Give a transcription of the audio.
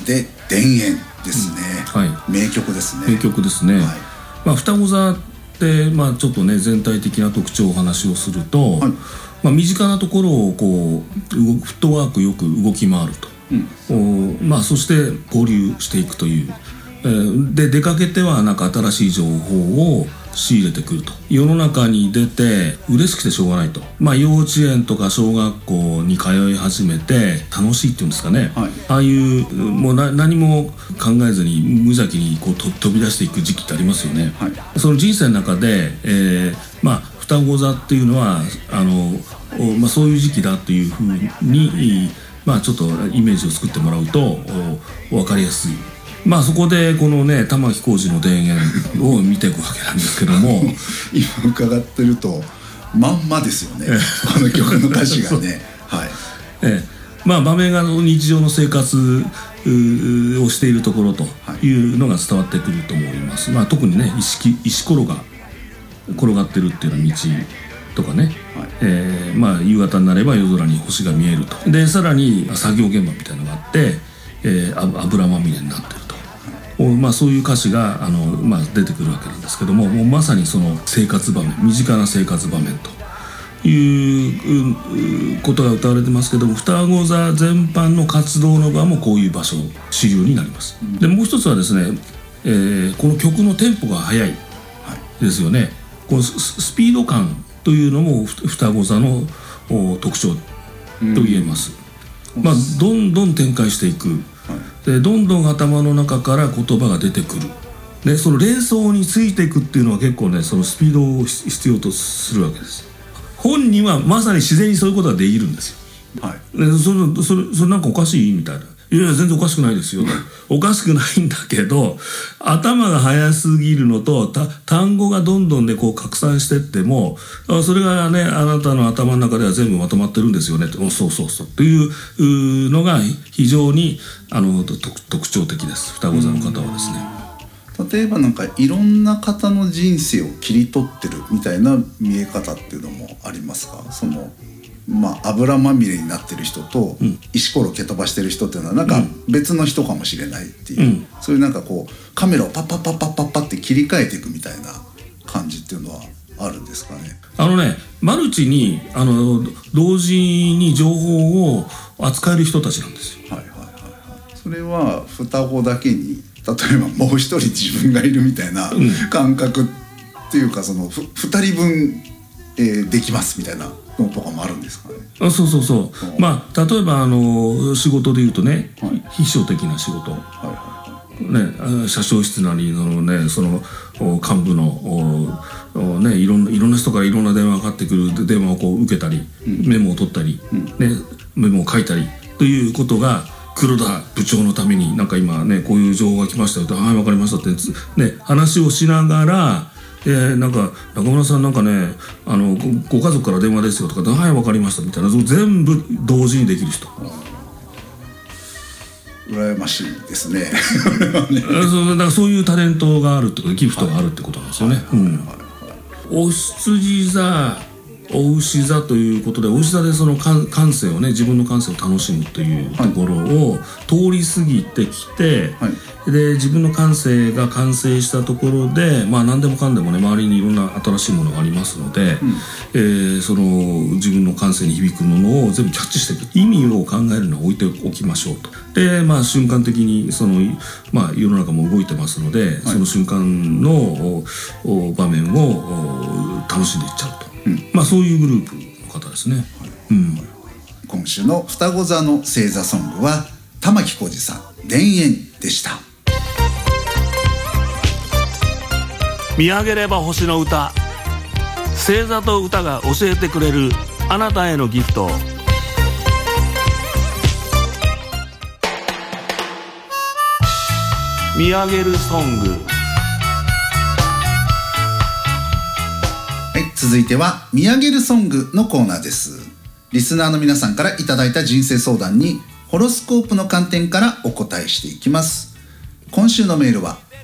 で田園ですね、 はい、 名曲ですね。 名曲ですね、はい。双子座って、ちょっとね全体的な特徴をお話をすると、はい、身近なところをこうフットワークよく動き回ると、そして交流していくという、で出かけてはなんか新しい情報を仕入れてくると、世の中に出て嬉しくてしょうがないと、幼稚園とか小学校に通い始めて楽しいっていうんですかね、はい、ああいうもう何も考えずに無邪気にこう飛び出していく時期ってありますよね、はい、その人生の中で、双子座っていうのはそういう時期だっていうふうに、ちょっとイメージを作ってもらうと分かりやすい。そこでこのね玉置浩二の田園を見ていくわけなんですけども今伺ってるとまんまですよねこの曲の歌詞がねはい、 場面が日常の生活をしているところというのが伝わってくると思います、特にね石ころが転がってるっていうような道とかね、はい、夕方になれば夜空に星が見えると。でさらに作業現場みたいなのがあって、油まみれになってると、そういう歌詞が出てくるわけなんですけども、もうまさにその生活場面、身近な生活場面ということが歌われてますけども、双子座全般の活動の場もこういう場所主流になります、でもう一つはですね、この曲のテンポが速いですよね。このスピード感というのも双子座の特徴と言えます、どんどん展開していく、でどんどん頭の中から言葉が出てくる、でその連想についていくっていうのは結構ねそのスピードを必要とするわけです。本人はまさに自然にそういうことができるんですよ、はい、でそれなんかおかしいみたいな、いや全然おかしくないですよおかしくないんだけど、頭が速すぎるのと単語がどんどんねこう拡散してっても、それがねあなたの頭の中では全部まとまってるんですよねって、そうっていうのが非常に特徴的です、双子座の方はですね。 例えばなんかいろんな方の人生を切り取ってるみたいな見え方っていうのもありますか？その油まみれになってる人と石ころ蹴飛ばしてる人っていうのはなんか別の人かもしれないっていう、そういうなんかこうカメラをパッパッパッパッパッパッって切り替えていくみたいな感じっていうのはあるんですかね？ マルチに同時に情報を扱える人たちなんですよ。 それは双子だけに例えばもう一人自分がいるみたいな感覚っていうか、その2人分、できますみたいなのとかもあるんですかね？ そう、例えば仕事でいうとね、秘書的な仕事、社長室なりのその幹部のいろんな人からいろんな電話がかかってくる電話をこう受けたり、メモを取ったり、メモを書いたりということが、黒田部長のためになんか今ねこういう情報が来ましたよと、はい分かりましたってね話をしながら、なんか中村さんなんかねご家族から電話ですよとか、はい分かりましたみたいな、全部同時にできる人、 羨ましいですねだからそういうタレントがあるってこと、ギフトがあるってことなんですよね。お羊座お牛座ということで、お牛座でその感性をね、自分の感性を楽しむというところを通り過ぎてきて、で自分の感性が完成したところで、何でもかんでもね周りにいろんな新しいものがありますので、その自分の感性に響くものを全部キャッチしていく、意味を考えるのは置いておきましょうと。で瞬間的にその、世の中も動いてますので、その瞬間の場面を楽しんでいっちゃうと。そういうグループの方ですね。 今週の双子座の星座ソングは玉置浩二さん田園でした。 見上げれば星の歌、星座と歌が教えてくれるあなたへのギフト。見上げるソング。 続いては見上げるソングのコーナーです。リスナーの皆さんからいただいた人生相談にホロスコープの観点からお答えしていきます。今週のメールは